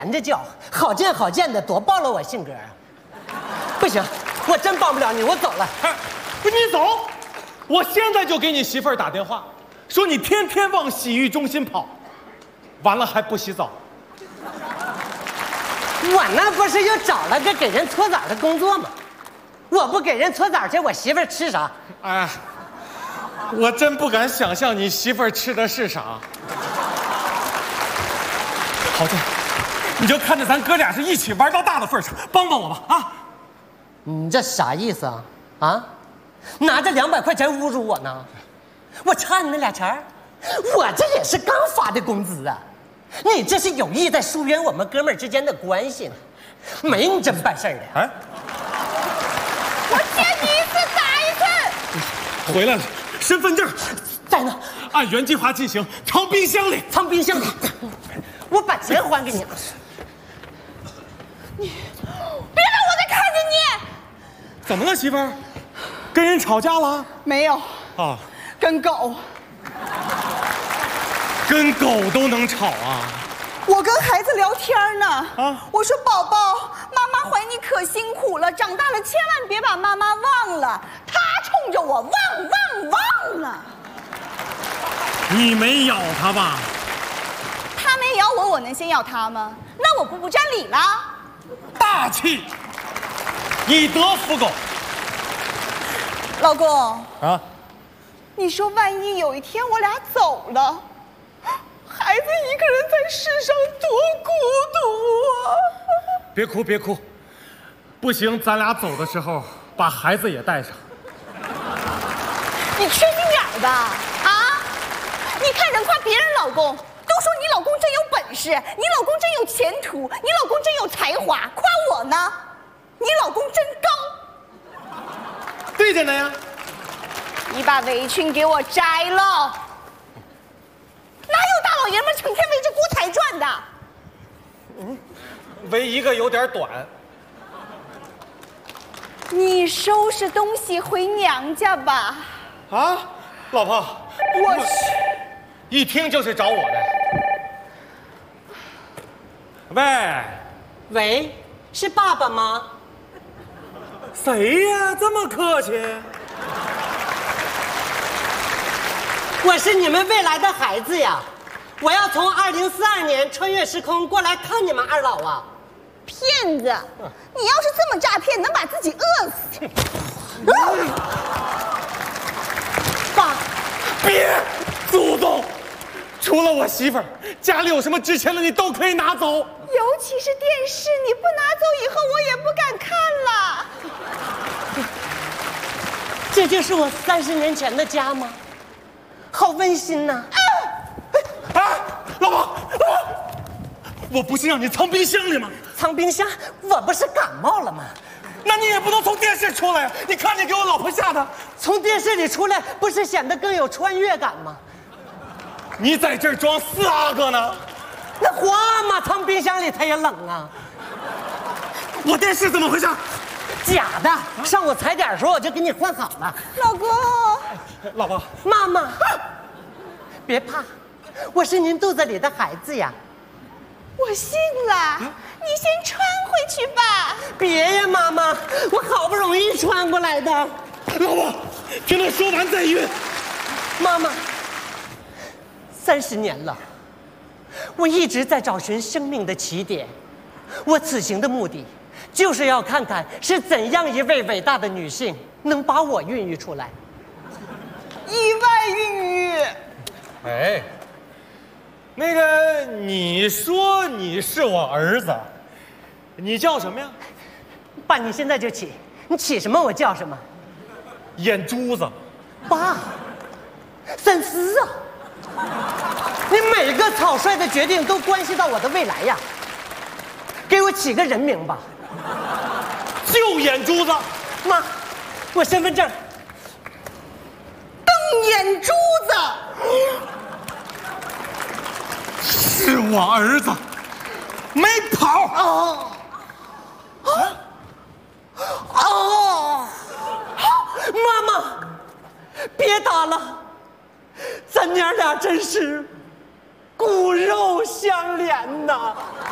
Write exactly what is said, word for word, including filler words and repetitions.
连着叫，好见好见的，多暴露我性格啊！不行，我真帮不了你，我走了。 哎，不是你走，我现在就给你媳妇儿打电话，说你天天往洗浴中心跑，完了还不洗澡。 我那不是又找了个给人搓澡的工作吗？我不给人搓澡去，我媳妇儿吃啥？ 哎，我真不敢想象你媳妇儿吃的是啥。好的，你就看着咱哥俩是一起玩到大的份上，帮帮我吧啊！ 你这啥意思啊？啊，拿着两百块钱侮辱我呢？我差你那俩钱儿？我这也是刚发的工资啊！你这是有意在疏远我们哥们儿之间的关系呢？没你这么办事儿的！ 哎， 我见你一次打一次。 回来了，身份证在呢， 按原计划进行，藏冰箱里。 藏冰箱里。我把钱还给你了。 你别让我再看见你！ 怎么了，媳妇儿？跟人吵架了？ 没有啊， 跟狗。 跟狗都能吵啊？ 我跟孩子聊天呢， 啊， 我说宝宝，妈妈怀你可辛苦了，长大了千万别把妈妈忘了。他冲着我汪汪汪了。 你没咬他吧？ 他没咬我，我能先咬他吗？那我不不占理了？ 大气，以德服狗。 老公啊， 你说万一有一天我俩走了，孩子一个人在世上多孤独啊！ 别哭别哭，不行，咱俩走的时候把孩子也带上。 你缺心眼儿吧？啊！你看人夸别人老公，都说你老公真有本事，你老公真有前途，你老公真有才华，夸我呢，你老公真高。 对着呢呀。 你把围裙给我摘了。哪有大老爷们成天围着锅台转的？ 嗯，围一个有点短。 你收拾东西回娘家吧。 啊，老婆， 我是一听就是找我的。喂， 喂，是爸爸吗？ 谁呀？这么客气？ 我是你们未来的孩子呀！我要从二零四二年穿越时空过来看你们二老啊！ 骗子！你要是这么诈骗，能把自己饿死。 爸， 别，祖宗！除了我媳妇儿，家里有什么值钱的你都可以拿走。 尤其是电视，你不拿走以后，我也不敢看了。 这就是我三十年前的家吗？好温馨呐！ 啊！ 哎，老婆，老婆，我不是让你藏冰箱里吗？ 藏冰箱，我不是感冒了吗？ 那你也不能从电视出来呀！你看你给我老婆吓的。 从电视里出来，不是显得更有穿越感吗？ 你在这儿装四阿哥呢？ 那话嘛，藏冰箱里它也冷啊。 我电视怎么回事？ 假的，上午踩点的时候我就给你换好了。 老公， 老婆， 妈妈，别怕，我是您肚子里的孩子呀。 我信了，你先穿回去吧。 别呀，妈妈，我好不容易穿过来的。 老婆，听他说完再晕。 妈妈，三十年了，我一直在找寻生命的起点。我此行的目的，就是要看看是怎样一位伟大的女性能把我孕育出来。 意外孕育。 哎，那个，你说你是我儿子，你叫什么呀？ 爸，你现在就起，你起什么我叫什么。 眼珠子。 爸，三思啊！你每个草率的决定都关系到我的未来呀。给我起个人名吧。 就眼珠子。 妈，我身份证。 瞪眼珠子。 是我儿子，没跑。 哦，啊，哦，妈妈，别打了，咱娘俩真是骨肉相连呐。